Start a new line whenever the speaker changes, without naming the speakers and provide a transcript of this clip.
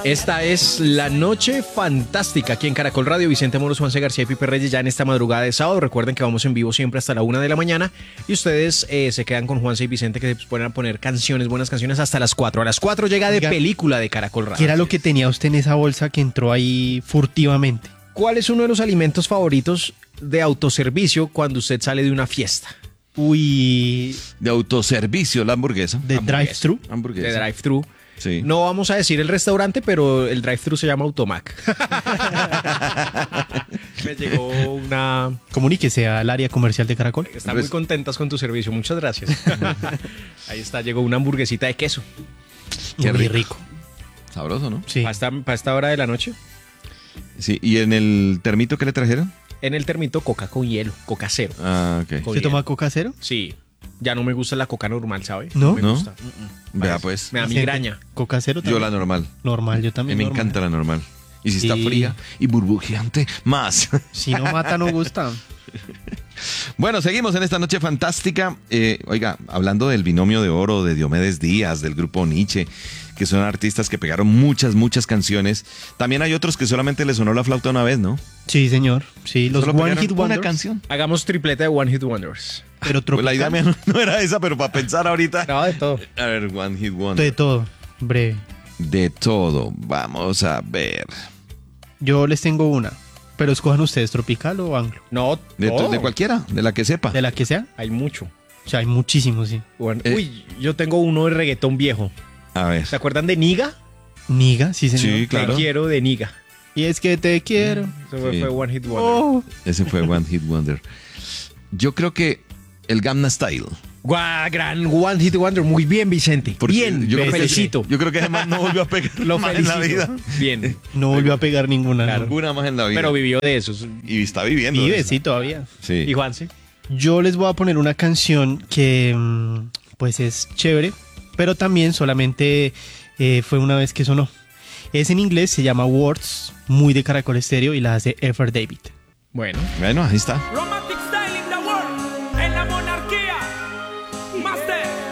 Esta es La Noche Fantástica aquí en Caracol Radio. Vicente Moros, Juanse García y Pipe Reyes ya en esta madrugada de sábado. Recuerden que vamos en vivo siempre hasta la 1 de la mañana y ustedes se quedan con Juanse y Vicente que se ponen a poner canciones, buenas canciones hasta las 4. A las 4 llega De Película de Caracol Radio.
¿Qué era lo que tenía usted en esa bolsa que entró ahí furtivamente?
¿Cuál es uno de los alimentos favoritos de autoservicio cuando usted sale de una fiesta?
Uy,
De autoservicio, la hamburguesa.
de drive-thru.
Hamburguesa.
De drive-thru.
Sí.
No vamos a decir el restaurante, pero el drive-thru se llama Automac. Me llegó una...
Comuníquese al área comercial de Caracol.
Están muy contentas con tu servicio, muchas gracias. Ahí está, llegó una hamburguesita de queso.
Qué
Muy
rico.
rico.
Sabroso, ¿no?
Sí.
Para esta hora de la noche,
Sí. ¿Y en el termito qué le trajeron?
en el termito Coca con hielo, Coca cero.
Ah, ok.
Con
¿Se
hielo.
toma coca cero?
Sí, ya no me gusta la Coca normal, ¿sabe?
¿No?
me
¿No?
gusta.
Vea, pues.
Me da migraña.
¿Coca cero
Yo
también?
la normal.
Normal, yo
A mí
también.
me
normal.
encanta la normal. Y si está
Sí.
fría y burbujeante, más.
Si no mata, no gusta.
Bueno, seguimos en esta noche fantástica. Oiga, hablando del binomio de oro de Diomedes Díaz, del grupo Nietzsche, que son artistas que pegaron muchas canciones. También hay otros que solamente les sonó la flauta una vez, ¿no?
Sí, señor. Sí, los
Solo
One
pegaron
Hit
una
Wonders.
canción.
Hagamos tripleta de One Hit Wonders.
Pero
Pues la idea
tropical.
mía no era esa, pero para pensar ahorita.
No, de todo.
A ver, One Hit
De
Wonder.
todo. Breve.
De todo. Vamos a ver.
Yo les tengo una. Pero escojan ustedes, tropical o anglo.
No,
De,
todo.
de cualquiera, de la que sepa.
De la que sea.
Hay mucho.
O sea, hay muchísimos, sí.
Bueno,
Eh.
uy, yo tengo uno de reggaetón viejo.
A ver.
¿Se acuerdan de Niga?
Niga, sí, señor.
Sí, claro.
Te quiero de Niga.
Y es que te quiero.
Eso fue,
Sí.
fue One Hit Wonder.
Oh.
Ese fue One Hit Wonder. Yo creo que el Gangnam Style.
Gran One Hit Wonder. Muy bien, Vicente.
Porque
Bien,
yo
lo
creo que-
felicito.
Yo creo que además no volvió a pegar
Lo
más en la
felicito.
vida.
Bien.
No volvió a pegar ninguna.
Claro.
¿no?
Ninguna más en la vida.
Pero vivió de esos.
Y está viviendo.
Vive,
eso.
sí, todavía.
Sí.
¿Y Juanse?
Yo les voy a poner una canción que pues es chévere, pero también solamente fue una vez que sonó. Es en inglés, se llama Words, muy de Caracol Estéreo y la hace Ever David.
Bueno.
Bueno, ahí está.
Roman